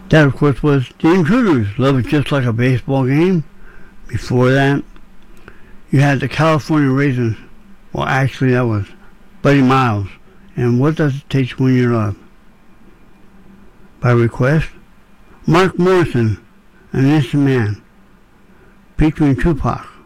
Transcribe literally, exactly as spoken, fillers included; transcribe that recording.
That, of course, was The Intruders, Love Is Just Like a Baseball Game. Before that, you had the California Raisins. Well, actually, that was Buddy Miles. And What Does It Take to Win Your Love? By request, Mark Morrison, An Innocent Man, featuring Tupac.